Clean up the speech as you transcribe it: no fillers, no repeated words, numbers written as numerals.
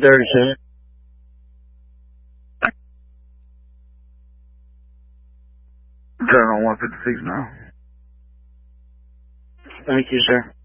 137. Turn on 156 now. Thank you, sir.